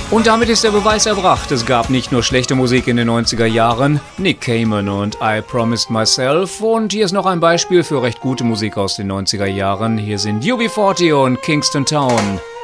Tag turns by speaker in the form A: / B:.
A: Und damit ist der Beweis erbracht. Es gab nicht nur schlechte Musik in den 90er Jahren, Nick Cayman und I Promised Myself. Und hier ist noch ein Beispiel für recht gute Musik aus den 90er Jahren. Hier sind UB40 und Kingston Town.